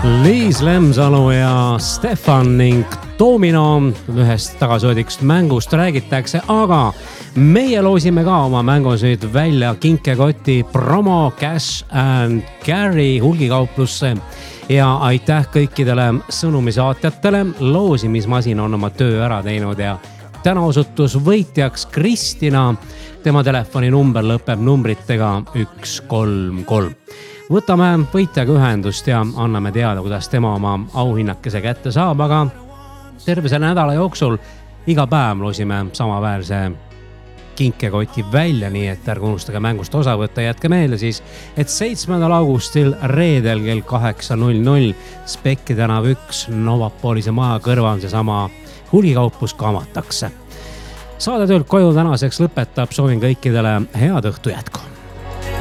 Liis Lemsalu ja Stefan ning Domino ühest tagasihoidlikust mängust räägitakse, aga meie loosime ka oma mängus nüüd välja kinkekoti promo Cash and Carry hulgikauplusse ja aitäh kõikidele sõnumisaatjatele. Loosimismasin on oma töö ära teinud ja täna osutus võitjaks Kristina. Tema telefoninumber lõpeb numbritega 133. Võtame võitjaga ühendust ja anname teada, kuidas tema oma auhinnakese kätte saab, aga terve selle nädala jooksul iga päev loosime samaväärse kinkekoti välja, nii et ärge unustage mängust osa võtta. Jätke meelde siis, et 7. augustil reedel kell 8:00 Spekki tänav 1 Novapolise maja kõrval seesama hulgikauplus ka avatakse. Saade töölt koju tänaseks lõpetab, soovin kõikidele head õhtu jätku.